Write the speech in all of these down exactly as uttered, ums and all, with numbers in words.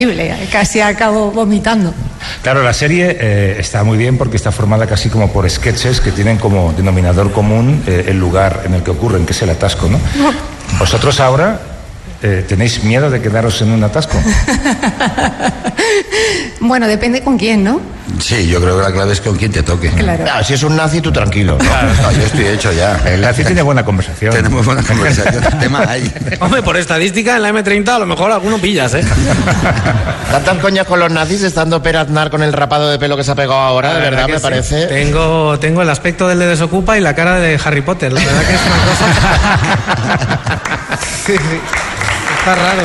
Casi acabo vomitando. Claro, la serie eh, está muy bien porque está formada casi como por sketches que tienen como denominador común eh, el lugar en el que ocurren, que es el atasco, ¿no? No. Vosotros ahora eh, tenéis miedo de quedaros en un atasco. Bueno, depende con quién, ¿no? Sí, yo creo que la clave es con quién te toque. Claro. Ah, si es un nazi, tú tranquilo, ¿no? Claro, no, yo estoy hecho ya. El nazi tiene buena conversación. Tenemos buena conversación, el tema hay. Hombre, por estadística en la eme treinta a lo mejor alguno pillas, ¿eh? Tantas coñas con los nazis, estando Per Aznar con el rapado de pelo que se ha pegado ahora, de verdad, me sí. parece... Tengo, tengo el aspecto del de Desocupa y la cara de Harry Potter, la verdad que es una cosa... sí, sí. Está raro.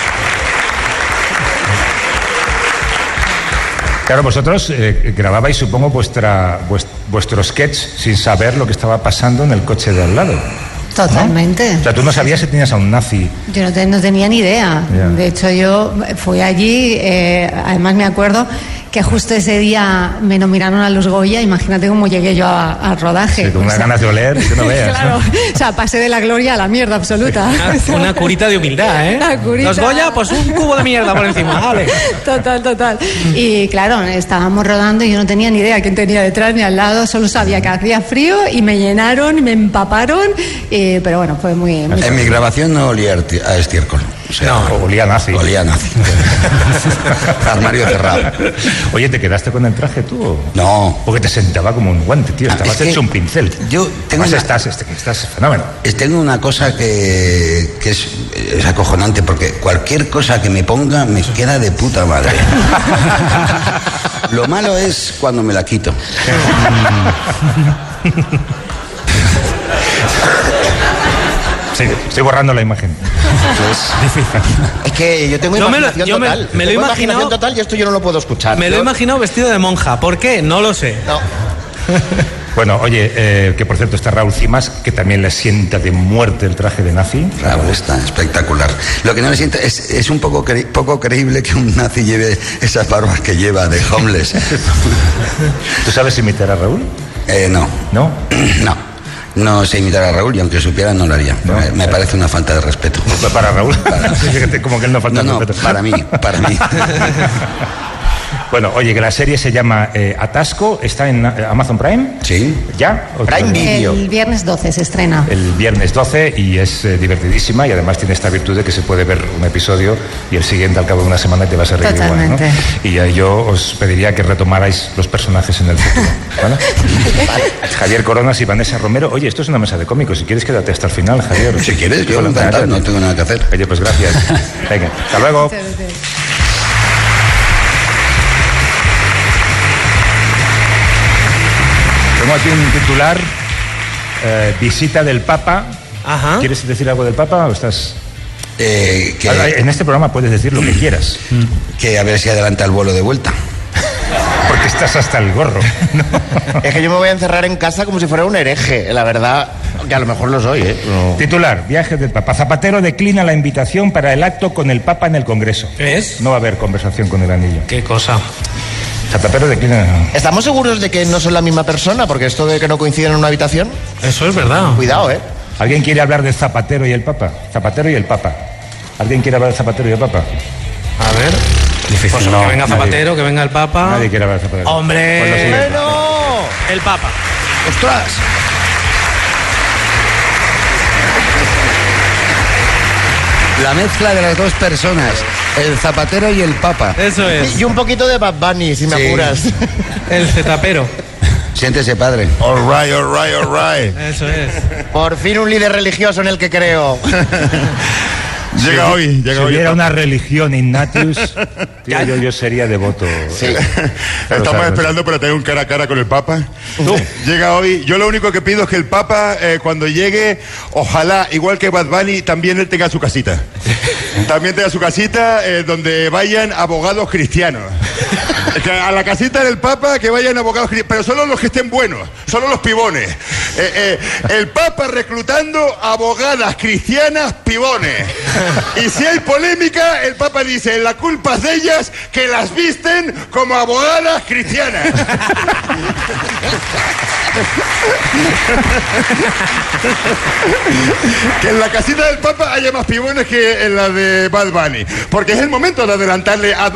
Claro, vosotros eh, grababais, supongo, vuestra, vuest, vuestro sketch sin saber lo que estaba pasando en el coche de al lado. Totalmente. ¿No? O sea, tú no sabías si tenías a un nazi. Yo no, te, no tenía ni idea. Yeah. De hecho, yo fui allí, eh, además me acuerdo que justo ese día me nominaron a los Goya, imagínate cómo llegué yo al rodaje. Sí, con unas o sea, ganas de oler, que no veas. Claro, ¿no? O sea, pasé de la gloria a la mierda absoluta. Una, una curita de humildad, ¿eh? Una curita. Los Goya, pues un cubo de mierda por encima, vale. Total, total. Y claro, estábamos rodando y yo no tenía ni idea quién tenía detrás ni al lado, solo sabía que hacía frío y me llenaron, me empaparon, y, pero bueno, fue muy... muy en mi grabación no olía a estiércol. O sea, no, olía a nazi. Olía a nazi. Armario cerrado. Oye, ¿te quedaste con el traje tú? O? No. Porque te sentaba como un guante, tío. Estabas es hecho un pincel. Yo tengo Además, una, estás, estás fenómeno. Tengo una cosa que, que es, es acojonante, porque cualquier cosa que me ponga me queda de puta madre. Lo malo es cuando me la quito. Sí, estoy borrando la imagen. Es que yo tengo yo imaginación me lo, total. Me, me lo tengo imagino, imaginación total y esto yo no lo puedo escuchar. Me yo... lo he imaginado vestido de monja. ¿Por qué? No lo sé. No. Bueno, oye, eh, que por cierto está Raúl Cimas, que también le sienta de muerte el traje de nazi. Raúl está espectacular. Lo que no le sienta es, es un poco, cre poco creíble que un nazi lleve esas barbas que lleva de homeless. ¿Tú sabes imitar a Raúl? Eh, no. ¿No? No. No sé imitar a Raúl y aunque supiera no lo haría. No, me, me parece una falta de respeto. ¿Para Raúl? Para... Como que él no falta no, de respeto. No, para mí, para mí. Bueno, oye, que la serie se llama eh, Atasco, ¿está en eh, Amazon Prime? Sí. ¿Ya? Prime Video. El viernes doce se estrena. El viernes doce y es eh, divertidísima y además tiene esta virtud de que se puede ver un episodio y el siguiente al cabo de una semana te vas a reír Totalmente. igual, ¿no? Y eh, yo os pediría que retomarais los personajes en el futuro, ¿vale? Javier Coronas y Vanessa Romero. Oye, esto es una mesa de cómicos, si quieres quédate hasta el final, Javier. Si quieres, yo encantado, no tengo nada que hacer. Oye, pues gracias. Venga, hasta luego. Tengo aquí un titular, eh, visita del Papa. Ajá. ¿Quieres decir algo del Papa o estás...? Eh, que, en este programa puedes decir lo que quieras. Que a ver si adelanta el vuelo de vuelta. Porque estás hasta el gorro, ¿no? Es que yo me voy a encerrar en casa como si fuera un hereje, la verdad, que a lo mejor lo soy, ¿eh? No. Titular, viaje del Papa. Zapatero declina la invitación para el acto con el Papa en el Congreso. ¿Es? No va a haber conversación con el anillo. ¿Qué cosa? Zapatero declina... ¿Estamos seguros de que no son la misma persona? Porque esto de que no coinciden en una habitación... Eso es verdad. Cuidado, ¿eh? ¿Alguien quiere hablar de Zapatero y el Papa? Zapatero y el Papa. ¿Alguien quiere hablar de Zapatero y el Papa? A ver... Difícil. Pues no, que venga Zapatero, nadie. Que venga el Papa. Nadie quiere hablar de Zapatero. ¡Hombre! Pues ¡Bueno! El Papa. ¡Ostras! La mezcla de las dos personas, el Zapatero y el Papa. Eso es. Y un poquito de Bad Bunny, si me sí. apuras. El Zetapero. Siéntese, padre. All right, all right, all right. Eso es. Por fin un líder religioso en el que creo. Llega si, hoy, llega si hoy. hubiera una religión Ignatius, tío, yo, yo sería devoto. Sí. Estamos sabes, esperando para tener un cara a cara con el Papa. ¿Tú? Llega hoy. Yo lo único que pido es que el Papa, eh, cuando llegue, ojalá, igual que Bad Bunny, también él tenga su casita. También tenga su casita eh, donde vayan abogados cristianos. Que a la casita del Papa que vayan abogados cristianos, pero solo los que estén buenos, solo los pibones. Eh, eh, el Papa reclutando abogadas cristianas pibones. Y si hay polémica, el Papa dice, la culpa es de ellas que las visten como abogadas cristianas. Que en la casita del Papa haya más pibones que en la de Bad Bunny. Porque es el momento de adelantarle a